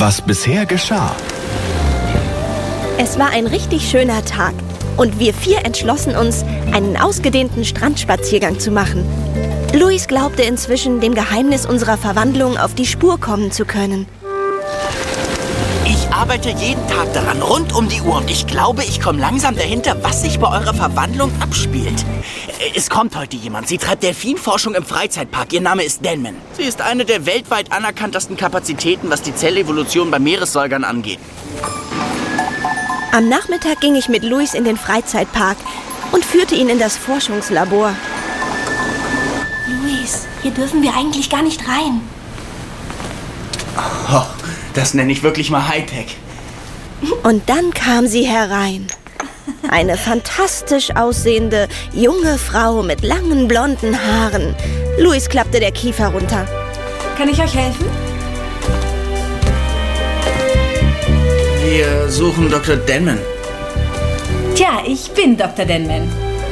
was bisher geschah. Es war ein richtig schöner Tag und wir 4 entschlossen uns, einen ausgedehnten Strandspaziergang zu machen. Louis glaubte inzwischen, dem Geheimnis unserer Verwandlung auf die Spur kommen zu können. Ich arbeite jeden Tag daran, rund um die Uhr. Und ich glaube, ich komme langsam dahinter, was sich bei eurer Verwandlung abspielt. Es kommt heute jemand. Sie treibt Delfinforschung im Freizeitpark. Ihr Name ist Denman. Sie ist eine der weltweit anerkanntesten Kapazitäten, was die Zellevolution bei Meeressäugern angeht. Am Nachmittag ging ich mit Louis in den Freizeitpark und führte ihn in das Forschungslabor. Louis, hier dürfen wir eigentlich gar nicht rein. Oh, das nenne ich wirklich mal Hightech. Und dann kam sie herein. Eine fantastisch aussehende, junge Frau mit langen, blonden Haaren. Louis klappte der Kiefer runter. Kann ich euch helfen? Wir suchen Dr. Denman. Tja, ich bin Dr. Denman.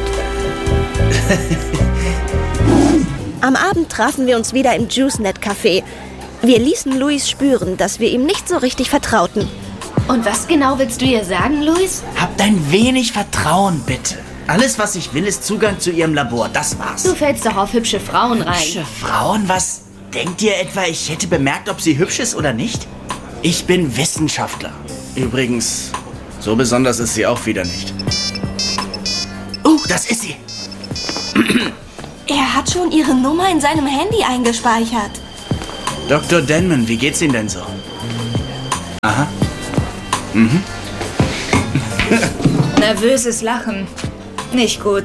Am Abend trafen wir uns wieder im JuiceNet-Café. Wir ließen Louis spüren, dass wir ihm nicht so richtig vertrauten. Und was genau willst du ihr sagen, Louis? Habt ein wenig Vertrauen, bitte. Alles, was ich will, ist Zugang zu ihrem Labor. Das war's. Du fällst doch auf hübsche Frauen rein. Hübsche Frauen? Was? Denkt ihr etwa, ich hätte bemerkt, ob sie hübsch ist oder nicht? Ich bin Wissenschaftler. Übrigens, so besonders ist sie auch wieder nicht. Das ist sie. Er hat schon ihre Nummer in seinem Handy eingespeichert. Dr. Denman, wie geht's Ihnen denn so? Aha. Mhm. Nervöses Lachen. Nicht gut.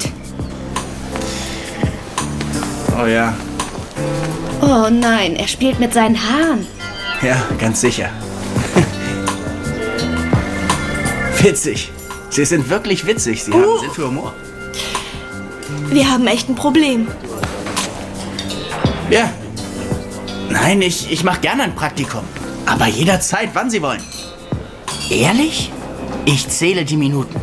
Oh ja. Oh nein, er spielt mit seinen Haaren. Ja, ganz sicher. Witzig. Sie sind wirklich witzig. Sie haben Sinn für Humor. Wir haben echt ein Problem. Ja. Nein, ich mache gerne ein Praktikum. Aber jederzeit, wann Sie wollen. Ehrlich? Ich zähle die Minuten.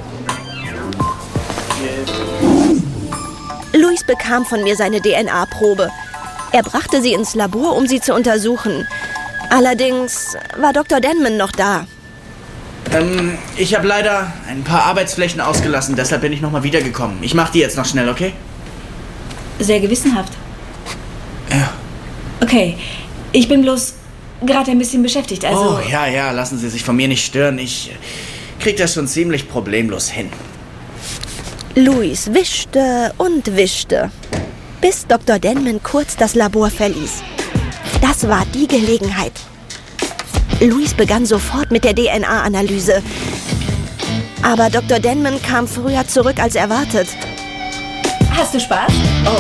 Louis bekam von mir seine DNA-Probe. Er brachte sie ins Labor, um sie zu untersuchen. Allerdings war Dr. Denman noch da. Ich habe leider ein paar Arbeitsflächen ausgelassen, deshalb bin ich nochmal wiedergekommen. Ich mache die jetzt noch schnell, okay? Sehr gewissenhaft. Ja. Okay, ich bin bloß gerade ein bisschen beschäftigt, also... Oh, ja, lassen Sie sich von mir nicht stören. Ich krieg das schon ziemlich problemlos hin. Louis wischte und wischte, bis Dr. Denman kurz das Labor verließ. Das war die Gelegenheit. Louis begann sofort mit der DNA-Analyse. Aber Dr. Denman kam früher zurück als erwartet. Hast du Spaß?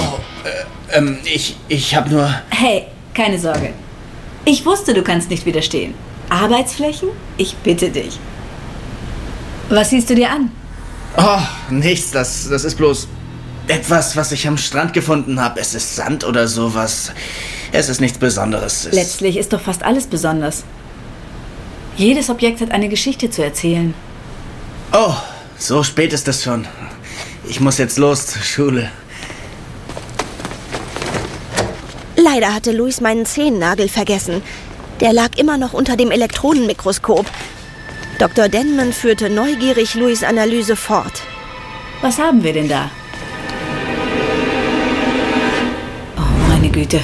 Ich habe nur... Hey, keine Sorge. Ich wusste, du kannst nicht widerstehen. Arbeitsflächen? Ich bitte dich. Was siehst du dir an? Oh, nichts. Das ist bloß etwas, was ich am Strand gefunden habe. Es ist Sand oder sowas. Es ist nichts Besonderes. Letztlich ist doch fast alles besonders. Jedes Objekt hat eine Geschichte zu erzählen. Oh, so spät ist es schon. Ich muss jetzt los zur Schule. Leider hatte Louis meinen Zehennagel vergessen. Der lag immer noch unter dem Elektronenmikroskop. Dr. Denman führte neugierig Louis' Analyse fort. Was haben wir denn da? Oh, meine Güte.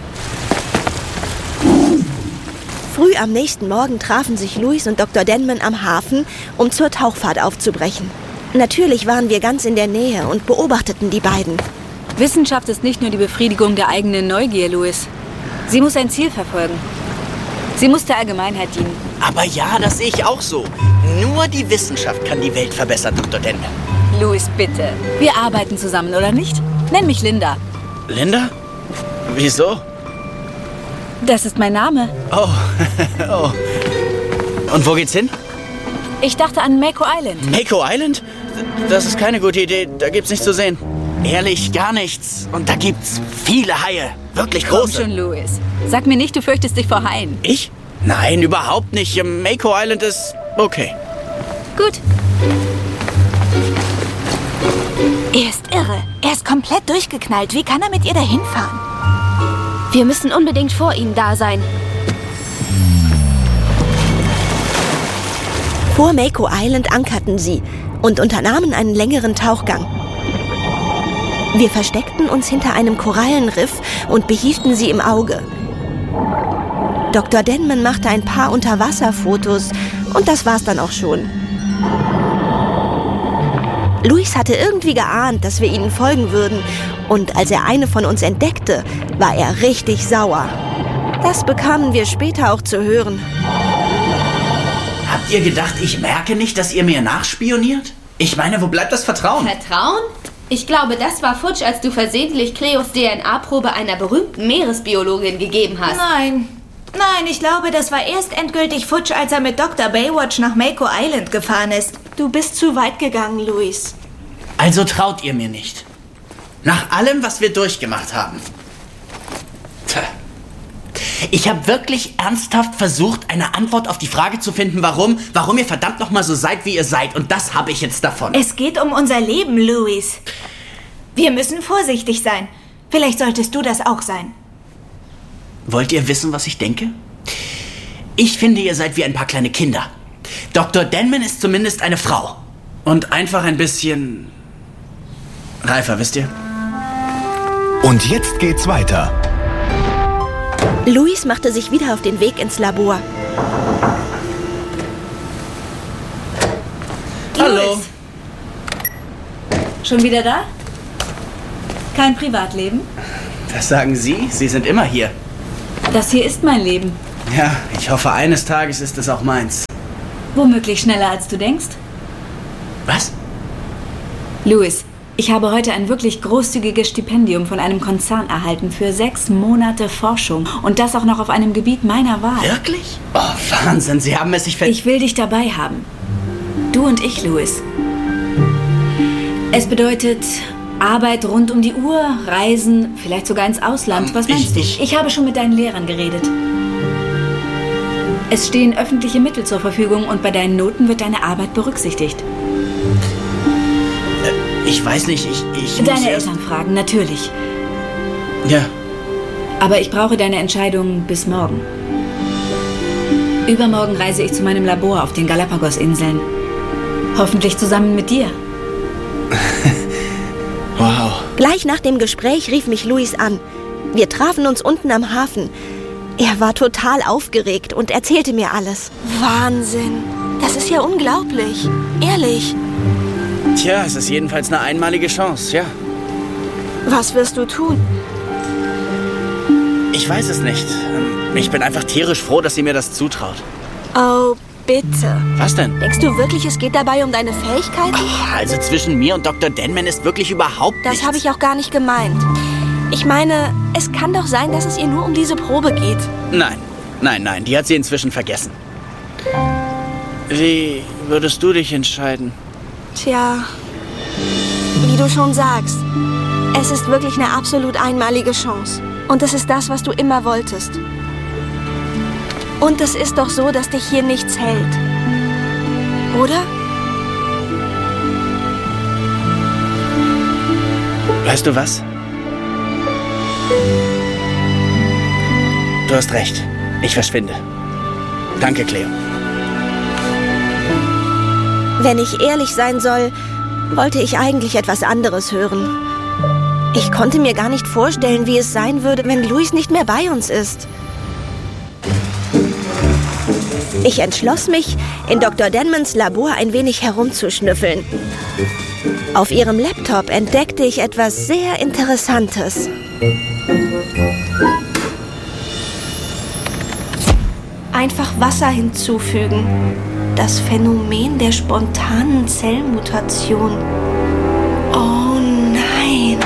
Früh am nächsten Morgen trafen sich Louis und Dr. Denman am Hafen, um zur Tauchfahrt aufzubrechen. Natürlich waren wir ganz in der Nähe und beobachteten die beiden. Wissenschaft ist nicht nur die Befriedigung der eigenen Neugier, Louis. Sie muss ein Ziel verfolgen. Sie muss der Allgemeinheit dienen. Aber ja, das sehe ich auch so. Nur die Wissenschaft kann die Welt verbessern, Dr. Denman. Louis, bitte. Wir arbeiten zusammen, oder nicht? Nenn mich Linda. Linda? Wieso? Das ist mein Name. Oh. Oh. Und wo geht's hin? Ich dachte an Mako Island. Mako Island? Das ist keine gute Idee. Da gibt's nichts zu sehen. Ehrlich, gar nichts. Und da gibt's viele Haie. Wirklich große. Komm schon, Louis. Sag mir nicht, du fürchtest dich vor Haien. Ich? Nein, überhaupt nicht. Mako Island ist okay. Gut. Er ist irre. Er ist komplett durchgeknallt. Wie kann er mit ihr dahin fahren? Wir müssen unbedingt vor ihnen da sein. Vor Mako Island ankerten sie und unternahmen einen längeren Tauchgang. Wir versteckten uns hinter einem Korallenriff und behielten sie im Auge. Dr. Denman machte ein paar Unterwasserfotos und das war's dann auch schon. Louis hatte irgendwie geahnt, dass wir ihnen folgen würden, und als er eine von uns entdeckte, war er richtig sauer. Das bekamen wir später auch zu hören. Habt ihr gedacht, ich merke nicht, dass ihr mir nachspioniert? Ich meine, wo bleibt das Vertrauen? Vertrauen? Ich glaube, das war futsch, als du versehentlich Cleos DNA-Probe einer berühmten Meeresbiologin gegeben hast. Nein, ich glaube, das war erst endgültig futsch, als er mit Dr. Baywatch nach Mako Island gefahren ist. Du bist zu weit gegangen, Louis. Also traut ihr mir nicht. Nach allem, was wir durchgemacht haben. Tja. Ich habe wirklich ernsthaft versucht, eine Antwort auf die Frage zu finden, warum ihr verdammt nochmal so seid, wie ihr seid. Und das habe ich jetzt davon. Es geht um unser Leben, Louis. Wir müssen vorsichtig sein. Vielleicht solltest du das auch sein. Wollt ihr wissen, was ich denke? Ich finde, ihr seid wie ein paar kleine Kinder. Dr. Denman ist zumindest eine Frau. Und einfach ein bisschen reifer, wisst ihr? Und jetzt geht's weiter. Louis machte sich wieder auf den Weg ins Labor. Hallo. Louis. Schon wieder da? Kein Privatleben? Das sagen Sie? Sie sind immer hier. Das hier ist mein Leben. Ja, ich hoffe, eines Tages ist es auch meins. Womöglich schneller, als du denkst. Was? Louis, ich habe heute ein wirklich großzügiges Stipendium von einem Konzern erhalten für 6 Monate Forschung. Und das auch noch auf einem Gebiet meiner Wahl. Wirklich? Oh, Wahnsinn, Sie haben es sich Ich will dich dabei haben. Du und ich, Louis. Es bedeutet Arbeit rund um die Uhr, Reisen, vielleicht sogar ins Ausland. Was meinst du? Ich habe schon mit deinen Lehrern geredet. Es stehen öffentliche Mittel zur Verfügung und bei deinen Noten wird deine Arbeit berücksichtigt. Ich weiß nicht, ich muss Deine erst... Eltern fragen, natürlich. Ja. Aber ich brauche deine Entscheidung bis morgen. Übermorgen reise ich zu meinem Labor auf den Galapagos-Inseln. Hoffentlich zusammen mit dir. Wow. Gleich nach dem Gespräch rief mich Louis an. Wir trafen uns unten am Hafen. Er war total aufgeregt und erzählte mir alles. Wahnsinn. Das ist ja unglaublich. Ehrlich. Tja, es ist jedenfalls eine einmalige Chance, ja. Was wirst du tun? Ich weiß es nicht. Ich bin einfach tierisch froh, dass sie mir das zutraut. Oh, bitte. Was denn? Denkst du wirklich, es geht dabei um deine Fähigkeiten? Also zwischen mir und Dr. Denman ist wirklich überhaupt nichts. Das habe ich auch gar nicht gemeint. Ich meine, es kann doch sein, dass es ihr nur um diese Probe geht. Nein, die hat sie inzwischen vergessen. Wie würdest du dich entscheiden? Tja, wie du schon sagst, es ist wirklich eine absolut einmalige Chance. Und es ist das, was du immer wolltest. Und es ist doch so, dass dich hier nichts hält. Oder? Weißt du was? Du hast recht. Ich verschwinde. Danke, Cleo. Wenn ich ehrlich sein soll, wollte ich eigentlich etwas anderes hören. Ich konnte mir gar nicht vorstellen, wie es sein würde, wenn Louis nicht mehr bei uns ist. Ich entschloss mich, in Dr. Denmans Labor ein wenig herumzuschnüffeln. Auf ihrem Laptop entdeckte ich etwas sehr Interessantes. Einfach Wasser hinzufügen. Das Phänomen der spontanen Zellmutation. Oh nein.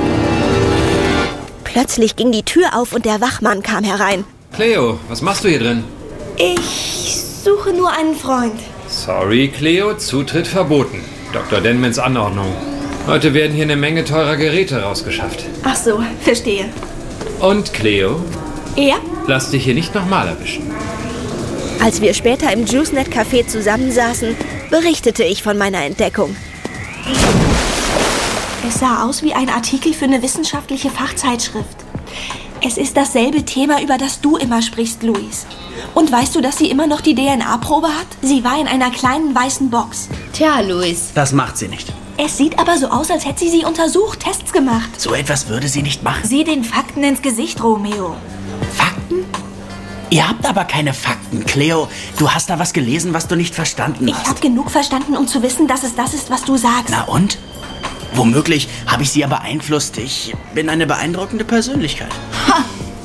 Plötzlich ging die Tür auf und der Wachmann kam herein. Cleo, was machst du hier drin? Ich suche nur einen Freund. Sorry, Cleo, Zutritt verboten. Dr. Denmans Anordnung. Heute werden hier eine Menge teurer Geräte rausgeschafft. Ach so, verstehe. Und Cleo, Ja? lass dich hier nicht nochmal erwischen. Als wir später im JuiceNet-Café zusammensaßen, berichtete ich von meiner Entdeckung. Es sah aus wie ein Artikel für eine wissenschaftliche Fachzeitschrift. Es ist dasselbe Thema, über das du immer sprichst, Louis. Und weißt du, dass sie immer noch die DNA-Probe hat? Sie war in einer kleinen weißen Box. Tja, Louis. Das macht sie nicht. Es sieht aber so aus, als hätte sie untersucht, Tests gemacht. So etwas würde sie nicht machen. Sieh den Fakten ins Gesicht, Romeo. Fakten? Ihr habt aber keine Fakten. Cleo, du hast da was gelesen, was du nicht verstanden Ich hast. habe genug verstanden, um zu wissen, dass es das ist, was du sagst. Na und? Womöglich habe ich sie ja beeinflusst. Ich bin eine beeindruckende Persönlichkeit. Ha!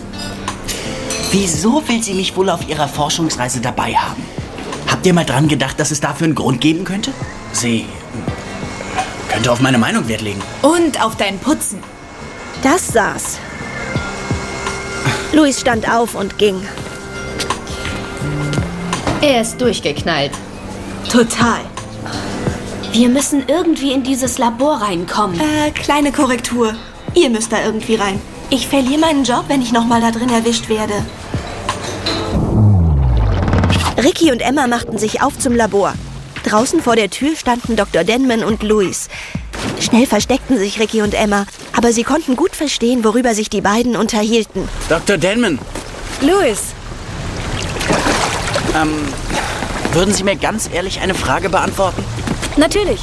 Wieso will sie mich wohl auf ihrer Forschungsreise dabei haben? Habt ihr mal dran gedacht, dass es dafür einen Grund geben könnte? Sie könnte auf meine Meinung Wert legen. Und auf dein Putzen. Das saß. Louis stand auf und ging. Er ist durchgeknallt. Total. Wir müssen irgendwie in dieses Labor reinkommen. Kleine Korrektur. Ihr müsst da irgendwie rein. Ich verliere meinen Job, wenn ich nochmal da drin erwischt werde. Ricky und Emma machten sich auf zum Labor. Draußen vor der Tür standen Dr. Denman und Louis. Schnell versteckten sich Ricky und Emma, aber sie konnten gut verstehen, worüber sich die beiden unterhielten. Dr. Denman, Louis, würden Sie mir ganz ehrlich eine Frage beantworten? natürlich.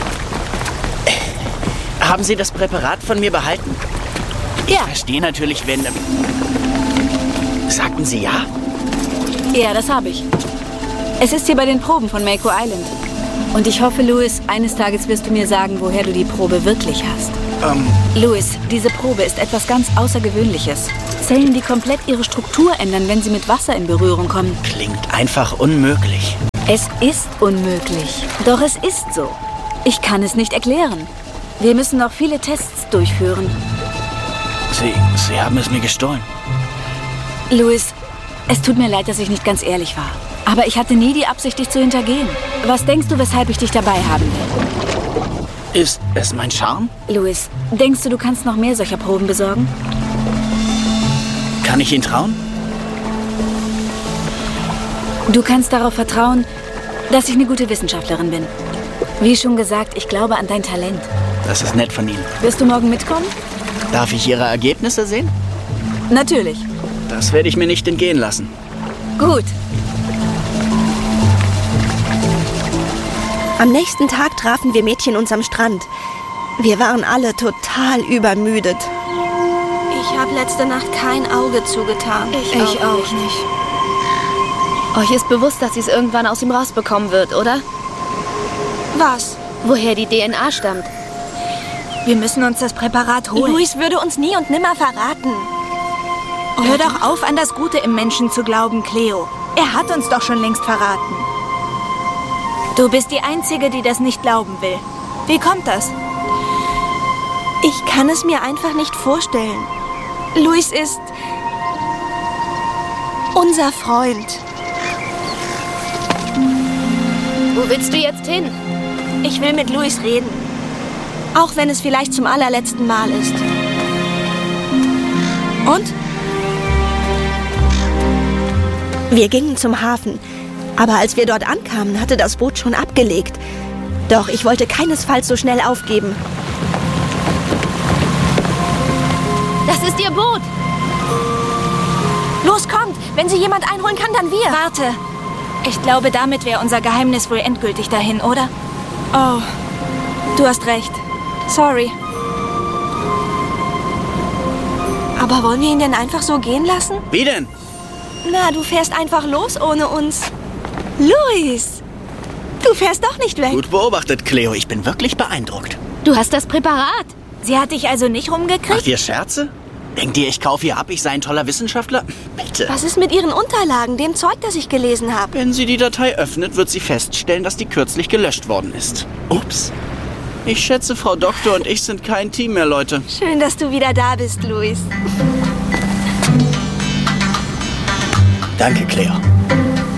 Haben Sie das Präparat von mir behalten? Ich Ja. verstehe natürlich, wenn... Sagten Sie ja? Ja, das habe ich. Es ist hier bei den Proben von Mako Island. Und ich hoffe, Louis, eines Tages wirst du mir sagen, woher du die Probe wirklich hast. Louis, diese Probe ist etwas ganz Außergewöhnliches. Zellen, die komplett ihre Struktur ändern, wenn sie mit Wasser in Berührung kommen. Klingt einfach unmöglich. Es ist unmöglich. Doch es ist so. Ich kann es nicht erklären. Wir müssen noch viele Tests durchführen. Sie haben es mir gestohlen. Louis, es tut mir leid, dass ich nicht ganz ehrlich war. Aber ich hatte nie die Absicht, dich zu hintergehen. Was denkst du, weshalb ich dich dabei haben will? Ist es mein Charme? Louis, denkst du kannst noch mehr solcher Proben besorgen? Kann ich Ihnen trauen? Du kannst darauf vertrauen, dass ich eine gute Wissenschaftlerin bin. Wie schon gesagt, ich glaube an dein Talent. Das ist nett von Ihnen. Wirst du morgen mitkommen? Darf ich Ihre Ergebnisse sehen? Natürlich. Das werde ich mir nicht entgehen lassen. Gut. Am nächsten Tag trafen wir Mädchen uns am Strand. Wir waren alle total übermüdet. Ich habe letzte Nacht kein Auge zugetan. Ich auch nicht. Euch ist bewusst, dass sie es irgendwann aus ihm rausbekommen wird, oder? Was? Woher die DNA stammt. Wir müssen uns das Präparat holen. Louis würde uns nie und nimmer verraten. Hör doch auf, an das Gute im Menschen zu glauben, Cleo. Er hat uns doch schon längst verraten. Du bist die Einzige, die das nicht glauben will. Wie kommt das? Ich kann es mir einfach nicht vorstellen. Louis ist unser Freund. Wo willst du jetzt hin? Ich will mit Louis reden. Auch wenn es vielleicht zum allerletzten Mal ist. Und? Wir gingen zum Hafen. Aber als wir dort ankamen, hatte das Boot schon abgelegt. Doch ich wollte keinesfalls so schnell aufgeben. Das ist ihr Boot. Los, kommt! Wenn sie jemand einholen kann, dann wir. Warte. Ich glaube, damit wäre unser Geheimnis wohl endgültig dahin, oder? Oh, du hast recht. Sorry. Aber wollen wir ihn denn einfach so gehen lassen? Wie denn? Na, du fährst einfach los ohne uns. Louis! Du fährst doch nicht weg. Gut beobachtet, Cleo. Ich bin wirklich beeindruckt. Du hast das Präparat. Sie hat dich also nicht rumgekriegt? Macht ihr Scherze? Denkt ihr, ich kaufe ihr ab, ich sei ein toller Wissenschaftler? Bitte. Was ist mit ihren Unterlagen, dem Zeug, das ich gelesen habe? Wenn sie die Datei öffnet, wird sie feststellen, dass die kürzlich gelöscht worden ist. Ups. Ich schätze, Frau Doktor und ich sind kein Team mehr, Leute. Schön, dass du wieder da bist, Louis. Danke, Cleo.